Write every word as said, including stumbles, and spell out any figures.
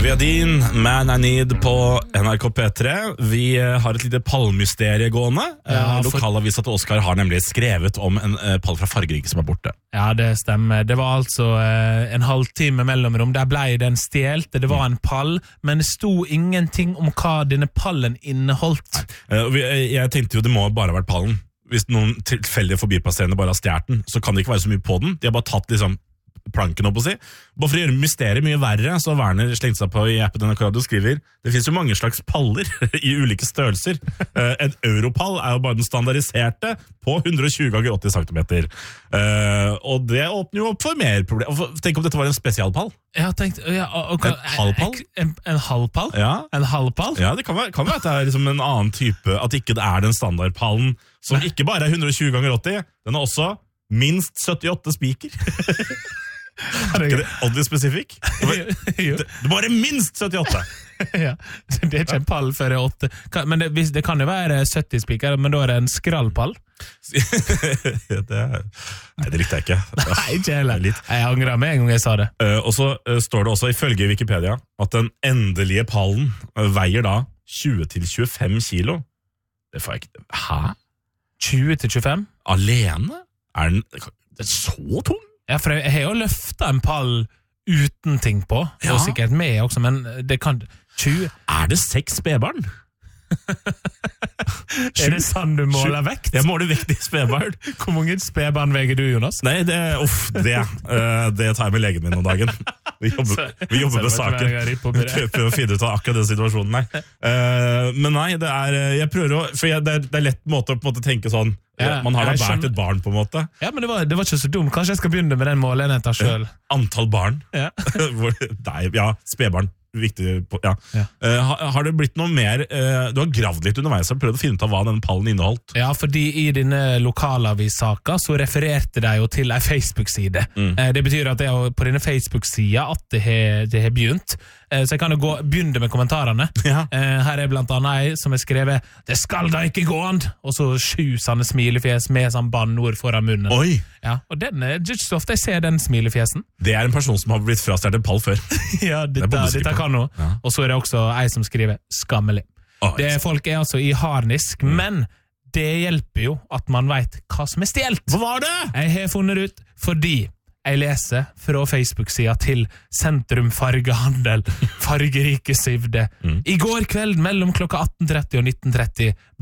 Aviadin, Man I Need på N R K P tre. Vi har et lite pallmysterie gående. Ja, for... Lokalavisa til Oscar har nemlig skrevet om en uh, pall fra Fargerike som er borte. Ja, det stemmer. Det var altså uh, en halvtime mellomrom. Der ble den stjelt. Det var en pall, men det sto ingenting om hva denne pallen inneholdt. Uh, vi, jeg tenkte jo det må bare ha vært pallen. Hvis noen tilfeldige forbipasserende bare har stjert den, så kan det ikke være så mye på den. De har bare tatt liksom planken opp å si. Bare for å gjøre mysteriet mye verre, så Werner slengte seg på i appen N R K Radio og skriver det finnes jo mange slags paller i ulike størrelser. Uh, en europall er jo bare den standardiserte på hundre og tjue ganger åtti centimeter. Uh, og det åpner jo opp for mer problem. Tenk om dette var en spesialpall. Jeg har tenkt, ja, okay. En halvpall? En, en halvpall? Ja. En halvpall? Ja, det kan være, kan være at det er liksom en annen type, at ikke det er den standardpallen, som Nei. Ikke bare er hundre og tjue ganger åtti, den er også minst syttiåtte spiker. Er det oddly specific? Det må være minst syttiåtte. Ja, det er ikke en pall for det er åtte. Men det, det kan jo være sytti spiker, men da er det en skrallpall. det, nei, det likte jeg ikke. Nei, ikke heller. Jeg angrer med en gang jeg sa det. Uh, og så uh, står det også ifølge Wikipedia at den endelige pallen uh, veier da tjue til tjuefem kilo. Det får jeg ikke... Hæ? tjue til tjuefem? Alene? Er den, den så tung? Ja, for jeg har jo løftet en pall uten ting på, ja. Og sikkert med også, men det kan... tjue Er det seks spedbarn? Er det sånn du måler vekt? Jeg måler vekt i spedbarn. Hvor mange spedbarn veger du, Jonas? Nei, det, uff, det, uh, det tar jeg med legen min om dagen. Vi jobber, vi jobber med saken. Vi prøver å finne ut av akkurat den situasjonen. Nei. Uh, men nei, det er, jeg prøver å, for jeg, det, er, det er lett måte å på en måte tenke sånn, ja, man har da bært et barn på en måte. Ja, men det var, det var ikke så dumt. Kanskje jeg skal begynne med den målenheten selv. Antall barn. Ja, Nei, ja, spedbarn. Viktig, ja. Ja. Uh, har, har det blitt noe mer uh, du har gravd litt underveis og prøvd å finne ut av hva denne pallen inneholdt? Ja, fordi i denne lokalavis-saka så refererte de jo til en Facebook-side. Mm. uh, Det betyr at det er på denne Facebook-sida at det har, det har begynt. uh, Så jeg kan jo gå, begynne med kommentarene. Ja. uh, Her er blant annet ei som er skrevet det skal da ikke gå an, og så sju sånne smilefjes med sånn bannord foran munnen. Oi. Ja, og den er ikke så ofte jeg ser den smilefjesen. Det er en person som har blitt frastjert en pall før. Ja, dette, det dette kan noe. Ja. Og så er det også ei som skriver skammelig. Oh, det folk er altså i harnisk, mm. men det hjelper jo at man vet hva som er stjelt. Hva var det? Jeg har funnet ut fordi jeg leser fra Facebook-sida til Sentrum Fargehandel, Fargerike Sivde. Mm. I går kveld mellom klokka atten tretti og nitten tretti